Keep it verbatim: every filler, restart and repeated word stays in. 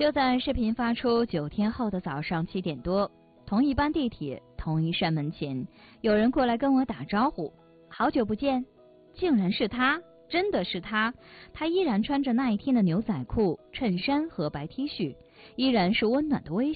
就在视频发出九天后的早上七点多，同一班地铁，同一扇门前，有人过来跟我打招呼，好久不见，竟然是他，真的是他，他依然穿着那一天的牛仔裤、衬衫和白 T 恤，依然是温暖的微